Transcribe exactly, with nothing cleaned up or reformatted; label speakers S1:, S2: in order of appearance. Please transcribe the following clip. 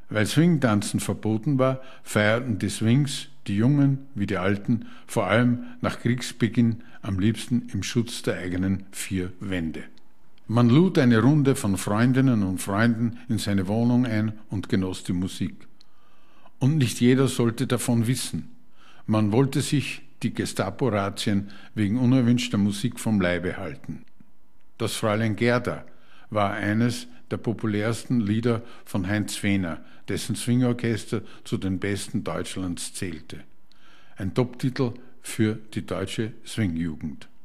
S1: Weil Swingtanzen verboten war, feierten die Swings, die Jungen wie die Alten, vor allem nach Kriegsbeginn am liebsten im Schutz der eigenen vier Wände. Man lud eine Runde von Freundinnen und Freunden in seine Wohnung ein und genoss die Musik. Und nicht jeder sollte davon wissen. Man wollte sich die Gestapo-Razzien wegen unerwünschter Musik vom Leibe halten. Das Fräulein Gerda war eines der populärsten Lieder von Heinz Fehner, dessen Swingorchester zu den besten Deutschlands zählte. Ein Top-Titel für die deutsche Swingjugend.